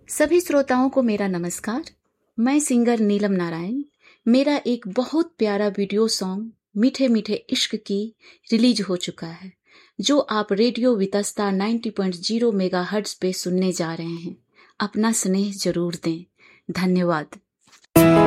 सभी श्रोताओं को मेरा नमस्कार। मैं सिंगर नीलम नारायण। मेरा एक बहुत प्यारा वीडियो सॉन्ग मीठे मीठे इश्क की रिलीज हो चुका है, जो आप रेडियो वितस्ता 90.0 मेगाहर्ट्ज पे सुनने जा रहे हैं। अपना स्नेह जरूर दें। धन्यवाद।